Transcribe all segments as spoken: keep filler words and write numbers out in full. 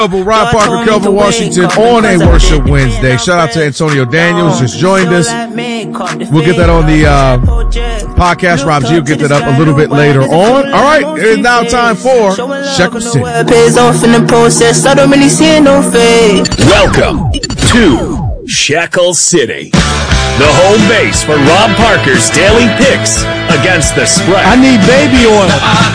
Rob Parker, Kelvin Washington on a Worship Wednesday. Shout out to Antonio Daniels, just joined us. We'll get that on the uh, podcast. Rob G will get that up a little bit later on. All right, it is now time for Shekel City. Welcome to Shekel City, the home base for Rob Parker's daily picks against the spread. I need baby oil.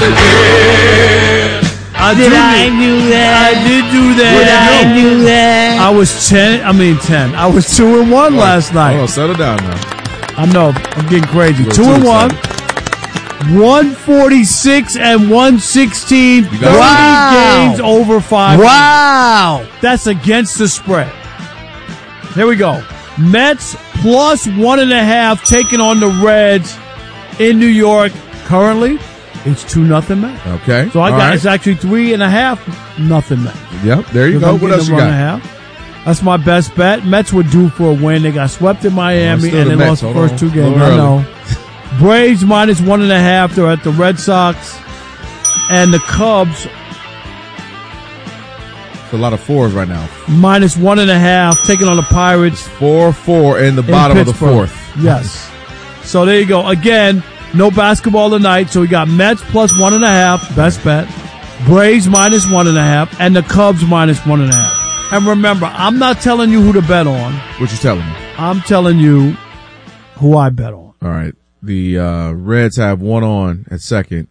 I did I do that? I did do that. Did I do that? I was ten. I mean ten. I was two and one last night. Oh, settle down now. I know. I'm getting crazy. Two, two and one. One forty six and one sixteen. Thirty wow. games over five. Wow. That's against the spread. Here we go. Mets plus one and a half taking on the Reds in New York. Currently, it's two nothing Mets. Okay. So I All got right. it's actually three and a half nothing Mets. Yep. There you go. What else you got? And a half. That's my best bet. Mets were due for a win. They got swept in Miami Oh, and the they Mets. lost the Hold first on. two games. A little I know. Braves minus one and a half. They're at the Red Sox. And the Cubs It's a lot of fours right now. minus one and a half taking on the Pirates. Four, four in the in bottom of the Pittsburgh. fourth. Yes. So there you go. Again, no basketball tonight. So we got Mets plus one and a half. Best bet. Braves minus one and a half. And the Cubs minus one and a half. And remember, I'm not telling you who to bet on. What you telling me? I'm telling you who I bet on. All right. The uh, Reds have one on at second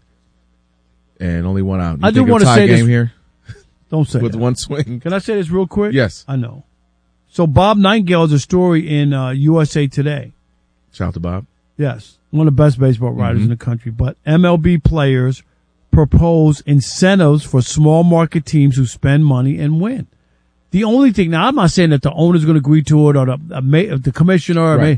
and only one out. You I do think a want to tie say game this. here Don't say with that. one swing. Can I say this real quick? Yes. I know. So Bob Nightingale has a story in uh, U S A Today. Shout out to Bob. Yes. One of the best baseball writers Mm-hmm. in the country. But M L B players propose incentives for small market teams who spend money and win. The only thing, now I'm not saying that the owner's going to agree to it or the, the, the commissioner, or Right. may,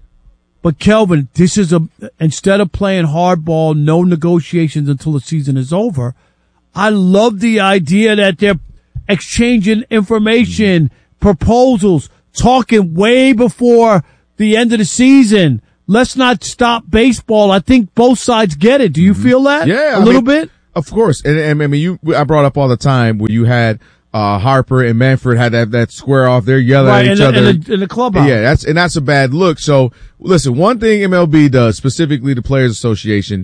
but Kelvin, this is a, instead of playing hardball, no negotiations until the season is over. I love the idea that they're exchanging information, mm-hmm. proposals, talking way before the end of the season. Let's not stop baseball. I think both sides get it. Do you feel that? Yeah. A I little mean, bit? Of course. And, and I mean, you, I brought up all the time where you had, uh, Harper and Manfred had that, that square off. They're yelling Right, at each in, other. the, in, the, in the clubhouse. Yeah, that's, and that's a bad look. So listen, one thing M L B does, specifically the Players Association,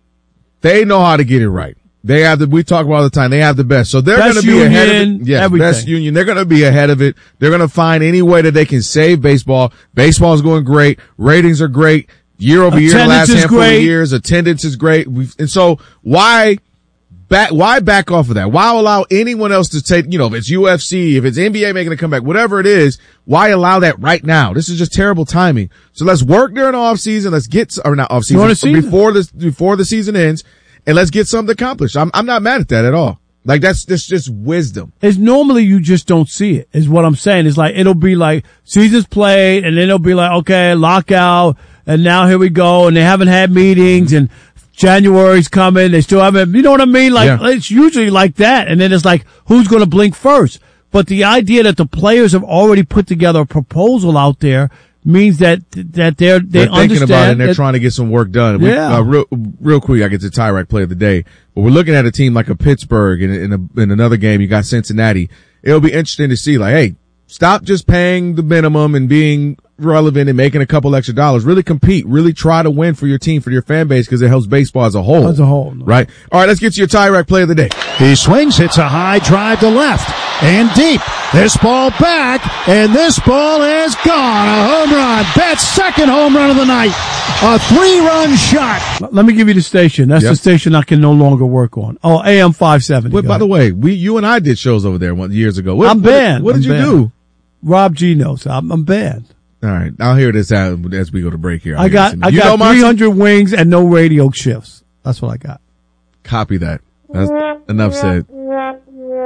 they know how to get it right. They have the, we talk about all the time, they have the best. So they're going to be union, ahead of it. Yes, everything. best union. They're going to be ahead of it. They're going to find any way that they can save baseball. Baseball's going great. Ratings are great. Year over year, the Attendance last is handful great. of years, attendance is great. We've, and so why back, why back off of that? Why allow anyone else to take, you know, if it's U F C, if it's N B A making a comeback, whatever it is, why allow that right now? This is just terrible timing. So let's work during the off season. Let's get, or not off During the season, season. before this, before the season ends, and let's get something accomplished. I'm, I'm not mad at that at all. Like that's, that's just wisdom. It's normally you just don't see it, is what I'm saying. It's like, it'll be like season's played and then it'll be like, okay, lockout. And now here we go. And they haven't had meetings and January's coming. They still haven't, you know what I mean? Like, Yeah. it's usually like that. And then it's like, who's going to blink first? But the idea that the players have already put together a proposal out there means that, that they're, they They're thinking understand. about it and they're that- trying to get some work done. We, Yeah. uh, real, real quick, I get to Tyrek play of the day, but we're looking at a team like a Pittsburgh and in, a, in another game, you got Cincinnati. It'll be interesting to see like, hey, stop just paying the minimum and being relevant and making a couple extra dollars. Really compete. Really try to win for your team, for your fan base, because it helps baseball as a whole. As a whole. No. Right? All right, let's get to your Tyrek play of the day. He swings, hits a high drive to left and deep. This ball back, and this ball is gone. A home run. Betts' second home run of the night. A three-run shot. Let me give you the station. That's Yep. the station I can no longer work on. Oh, A M five seventy. Wait, by the way, we, you and I did shows over there one, years ago. What, I'm what- banned. What did I'm you banned. do? Rob G knows. I'm, I'm banned. All right, I'll hear this out as we go to break here. I'll I hear got this. I You know, got Monty? three hundred wings and no radio shifts. That's what I got. Copy that. That's enough said.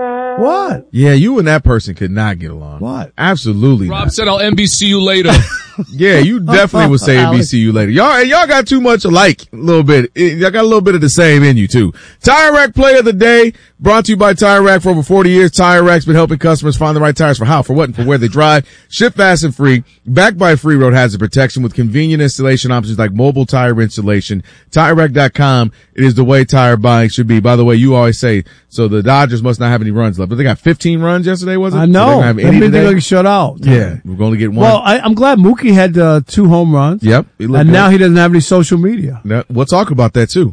What? Yeah, you and that person could not get along. What? Absolutely Rob not. said I'll N B C you later. Yeah, you definitely would say N B C U later. Y'all, y'all got too much alike, a little bit. Y'all got a little bit of the same in you too. Tire Rack Play of the Day, brought to you by Tire Rack. For over forty years, Tire Rack's been helping customers find the right tires for how, for what, and for where they drive. Ship fast and free. Backed by free road hazard protection with convenient installation options like mobile tire installation. Tire Rack dot com. It is the way tire buying should be. By the way, you always say, so the Dodgers must not have any runs left. But they got fifteen runs yesterday, was it? I know. So they're gonna have That any means they're today? going to shut out. Yeah, we're going to get one. Well, I, I'm glad Mookie had uh, two home runs. Yep. he looked And good. now he doesn't have any social media. Now, we'll talk about that too.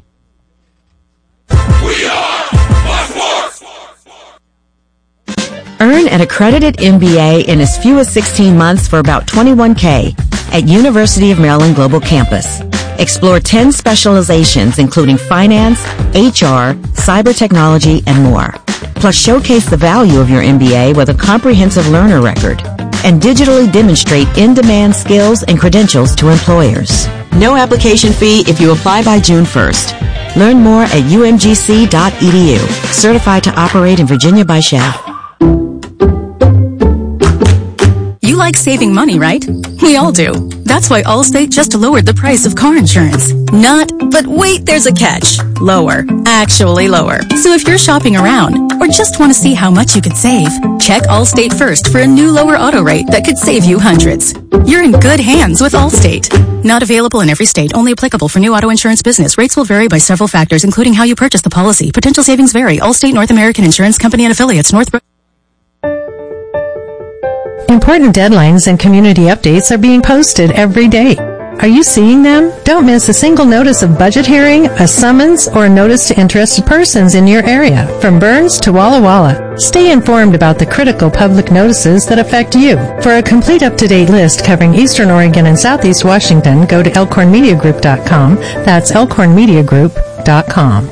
Earn an accredited M B A in as few as sixteen months for about twenty-one K at University of Maryland Global Campus. Explore ten specializations including finance, H R, cyber technology, and more. Plus showcase the value of your M B A with a comprehensive learner record and digitally demonstrate in-demand skills and credentials to employers. No application fee if you apply by June first. Learn more at U M G C dot E D U. Certified to operate in Virginia by S H A. You like saving money, right? We all do. That's why Allstate just lowered the price of car insurance. Not, but wait, there's a catch. Lower. Actually lower. So if you're shopping around or just want to see how much you could save, check Allstate first for a new lower auto rate that could save you hundreds. You're in good hands with Allstate. Not available in every state. Only applicable for new auto insurance business. Rates will vary by several factors, including how you purchase the policy. Potential savings vary. Allstate North American Insurance Company and affiliates. Northbrook. Important deadlines and community updates are being posted every day. Are you seeing them? Don't miss a single notice of budget hearing, a summons, or a notice to interested persons in your area, from Burns to Walla Walla. Stay informed about the critical public notices that affect you. For a complete up-to-date list covering Eastern Oregon and Southeast Washington, go to elkhorn media group dot com. That's elkhorn media group dot com.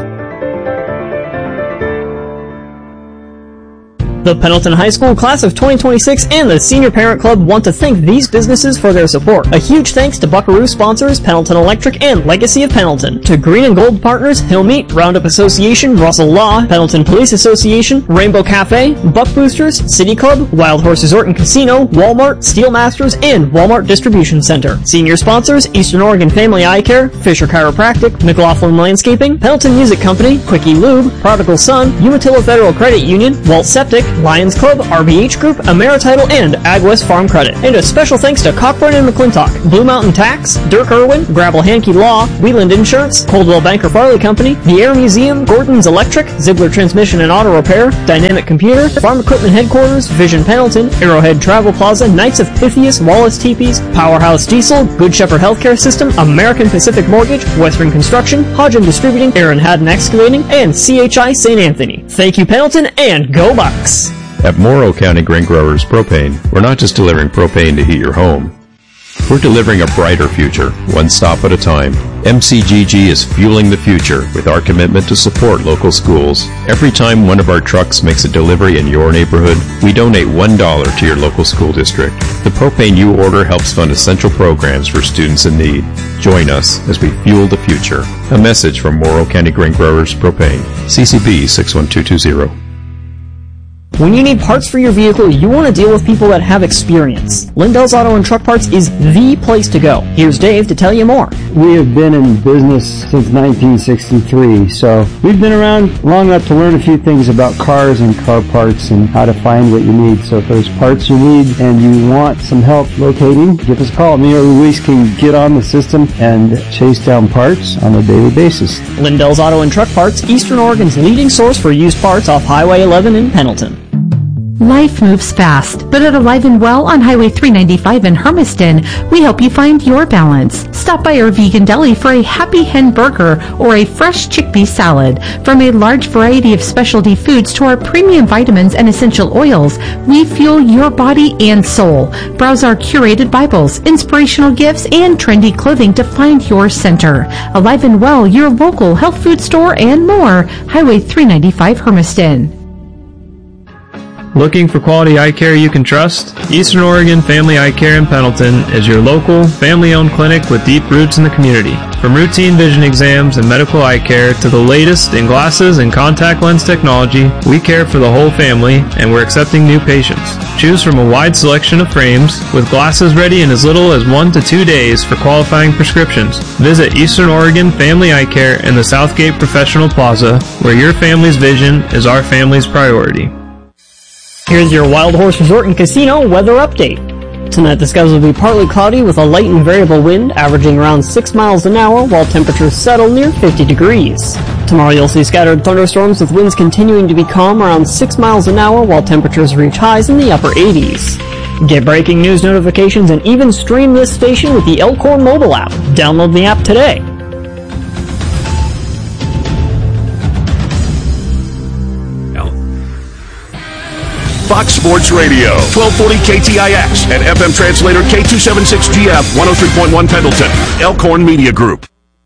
The Pendleton High School Class of twenty twenty-six and the Senior Parent Club want to thank these businesses for their support. A huge thanks to Buckaroo sponsors Pendleton Electric and Legacy of Pendleton. To Green and Gold partners Hill Meat, Roundup Association, Russell Law, Pendleton Police Association, Rainbow Cafe, Buck Boosters, City Club, Wild Horse Resort and Casino, Walmart, Steel Masters, and Walmart Distribution Center. Senior sponsors Eastern Oregon Family Eye Care, Fisher Chiropractic, McLaughlin Landscaping, Pendleton Music Company, Quickie Lube, Prodigal Son, Umatilla Federal Credit Union, Walt Septic, Lions Club, R B H Group, Amerititle, and AgWest Farm Credit. And a special thanks to Cockburn and McClintock, Blue Mountain Tax, Dirk Irwin, Gravel Hankey Law, Wheeland Insurance, Coldwell Banker Farley Company, the Air Museum, Gordon's Electric, Ziegler Transmission and Auto Repair, Dynamic Computer, Farm Equipment Headquarters, Vision Pendleton, Arrowhead Travel Plaza, Knights of Pythias, Wallace Teepees, Powerhouse Diesel, Good Shepherd Healthcare System, American Pacific Mortgage, Western Construction, Hodgin Distributing, Aaron Haddon Excavating, and C H I Saint Anthony. Thank you, Pendleton, and go Bucks! At Morrow County Grain Growers Propane, we're not just delivering propane to heat your home. We're delivering a brighter future, one stop at a time. M C G G is fueling the future with our commitment to support local schools. Every time one of our trucks makes a delivery in your neighborhood, we donate one dollar to your local school district. The propane you order helps fund essential programs for students in need. Join us as we fuel the future. A message from Morrow County Grain Growers Propane. C C B six one two two zero. When you need parts for your vehicle, you want to deal with people that have experience. Lindell's Auto and Truck Parts is the place to go. Here's Dave to tell you more. We have been in business since nineteen sixty-three, so we've been around long enough to learn a few things about cars and car parts and how to find what you need. So if there's parts you need and you want some help locating, give us a call. Me or Luis can get on the system and chase down parts on a daily basis. Lindell's Auto and Truck Parts, Eastern Oregon's leading source for used parts off Highway eleven in Pendleton. Life moves fast, but at Alive and Well on Highway three ninety-five in Hermiston, we help you find your balance. Stop by our vegan deli for a Happy Hen burger or a fresh chickpea salad. From a large variety of specialty foods to our premium vitamins and essential oils, we fuel your body and soul. Browse our curated Bibles, inspirational gifts, and trendy clothing to find your center. Alive and Well, your local health food store and more. Highway three ninety-five Hermiston. Looking for quality eye care you can trust? Eastern Oregon Family Eye Care in Pendleton is your local, family-owned clinic with deep roots in the community. From routine vision exams and medical eye care to the latest in glasses and contact lens technology, we care for the whole family, and we're accepting new patients. Choose from a wide selection of frames, with glasses ready in as little as one to two days for qualifying prescriptions. Visit Eastern Oregon Family Eye Care in the Southgate Professional Plaza, where your family's vision is our family's priority. Here's your Wild Horse Resort and Casino weather update. Tonight the skies will be partly cloudy with a light and variable wind averaging around six miles an hour while temperatures settle near fifty degrees. Tomorrow you'll see scattered thunderstorms with winds continuing to be calm around six miles an hour while temperatures reach highs in the upper eighties. Get breaking news notifications and even stream this station with the Elkhorn mobile app. Download the app today. Fox Sports Radio, twelve forty K T I X and F M translator K two seventy-six G F, one oh three point one Pendleton, Elkhorn Media Group.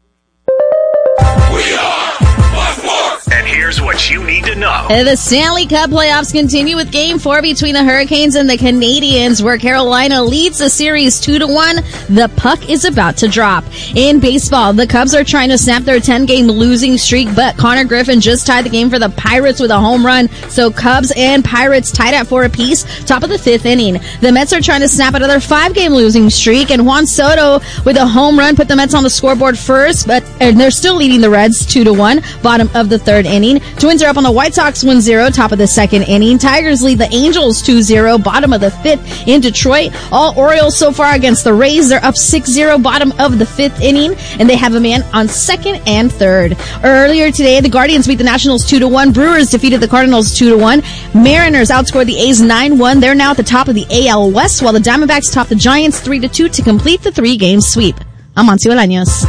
We are Fox Sports. And here's what you need to know. The Stanley Cup playoffs continue with Game Four between the Hurricanes and the Canadiens, where Carolina leads the series two to one. The puck is about to drop. In baseball, the Cubs are trying to snap their ten-game losing streak, but Connor Griffin just tied the game for the Pirates with a home run. So Cubs and Pirates tied at four apiece. Top of the fifth inning, the Mets are trying to snap another five-game losing streak, and Juan Soto with a home run put the Mets on the scoreboard first, but and they're still leading the Reds two to one. Bottom of the third inning, Twins are up on the White Sox one zero. Top of the second inning, Tigers lead the Angels two zero. Bottom of the fifth in Detroit. All Orioles so far against the Rays. They're up six zero. Bottom of the fifth inning, and they have a man on second and third. Earlier today, the Guardians beat the Nationals two to one. Brewers defeated the Cardinals two to one. Mariners outscored the A's nine one. They're now at the top of the A L West, while the Diamondbacks top the Giants three to two to complete the three-game sweep. I'm Monty Bolaños.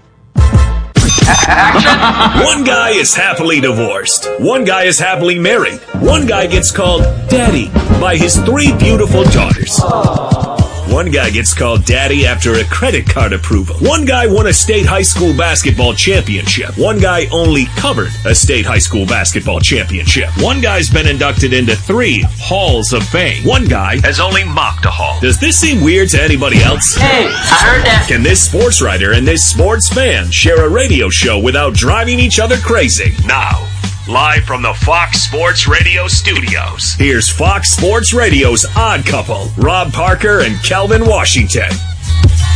One guy is happily divorced. One guy is happily married. One guy gets called Daddy by his three beautiful daughters. One guy gets called Daddy after a credit card approval. One guy won a state high school basketball championship. One guy only covered a state high school basketball championship. One guy's been inducted into three halls of fame. One guy has only mocked a hall. Does this seem weird to anybody else? Hey, I heard that. Can this sports writer and this sports fan share a radio show without driving each other crazy? Now, live from the Fox Sports Radio studios, here's Fox Sports Radio's Odd Couple, Rob Parker and Calvin Washington.